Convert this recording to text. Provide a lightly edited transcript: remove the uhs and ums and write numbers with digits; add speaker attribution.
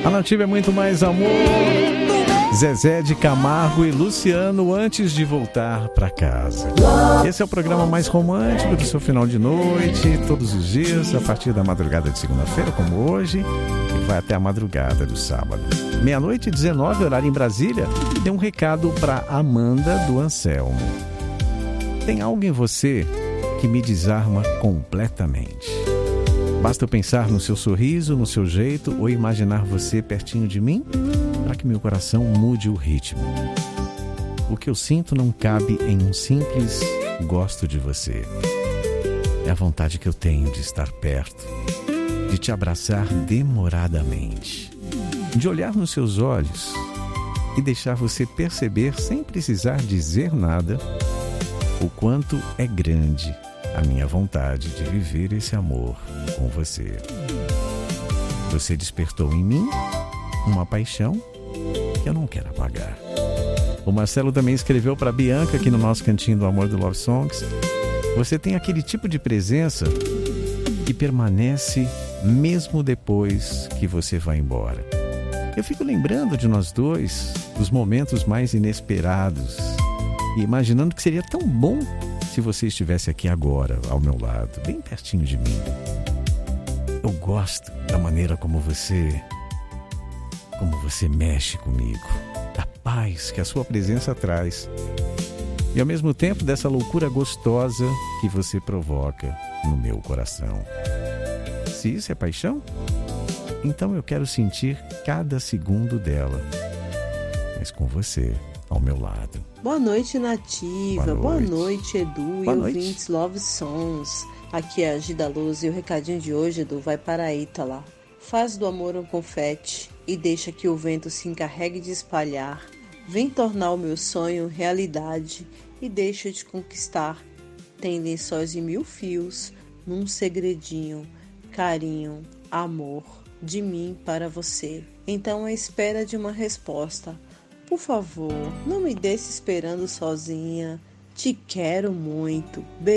Speaker 1: A Nativa é muito mais amor. Zezé de Camargo e Luciano, antes de voltar para casa. Esse é o programa mais romântico do seu final de noite, todos os dias, a partir da madrugada de segunda-feira, como hoje, e vai até a madrugada do sábado. 00:19, horário em Brasília. Tem um recado para Amanda do Anselmo. Tem algo em você que me desarma completamente. Basta eu pensar no seu sorriso, no seu jeito, ou imaginar você pertinho de mim, para que meu coração mude o ritmo. O que eu sinto não cabe em um simples gosto de você. É a vontade que eu tenho de estar perto, de te abraçar demoradamente, de olhar nos seus olhos e deixar você perceber, sem precisar dizer nada, o quanto é grande a minha vontade de viver esse amor com você. Você despertou em mim uma paixão que eu não quero apagar. O Marcelo também escreveu para Bianca aqui no nosso Cantinho do Amor do Love Songs. Você tem aquele tipo de presença que permanece mesmo depois que você vai embora. Eu fico lembrando de nós dois, dos momentos mais inesperados, e imaginando que seria tão bom se você estivesse aqui agora, ao meu lado, bem pertinho de mim. Eu gosto da maneira como você mexe comigo, da paz que a sua presença traz, e ao mesmo tempo dessa loucura gostosa que você provoca no meu coração. Se isso é paixão, então eu quero sentir cada segundo dela, mas com você ao meu lado.
Speaker 2: Boa noite, Nativa. Boa noite, Edu.
Speaker 1: Boa
Speaker 2: e
Speaker 1: noite.
Speaker 2: ouvintes Love Songs. Aqui é a Gida Luz e o recadinho de hoje, Edu, vai para a Ítala. Faz do amor um confete e deixa que o vento se encarregue de espalhar. Vem tornar o meu sonho realidade e deixa de conquistar. Tem lençóis e 1000 fios num segredinho, carinho, amor de mim para você. Então, à espera de uma resposta. Por favor, não me deixe esperando sozinha. Te quero muito.